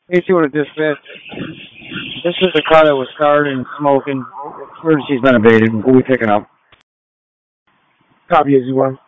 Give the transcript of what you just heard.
Hey, see what it dispatch. This is the car that was started and smoking. Emergency's been evaded. We'll be picking up. Copy as you want.